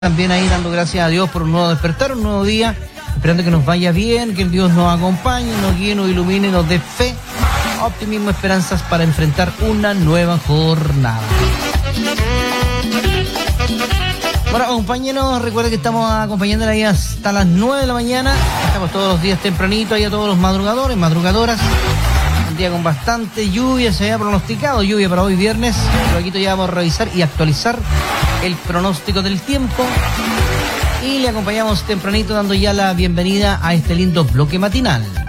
También ahí dando gracias a Dios por un nuevo despertar, un nuevo día, esperando que nos vaya bien, que el Dios nos acompañe, nos guíe, nos ilumine, nos dé fe, optimismo, esperanzas para enfrentar una nueva jornada. Bueno, compañeros, recuerden que estamos acompañándola ahí hasta las 9 de la mañana. Estamos todos los días tempranito ahí a todos los madrugadores, madrugadoras. Un día con bastante lluvia, se había pronosticado lluvia para hoy viernes. Pero aquí ya vamos a revisar y actualizar el pronóstico del tiempo. Y le acompañamos tempranito dando ya la bienvenida a este lindo bloque matinal.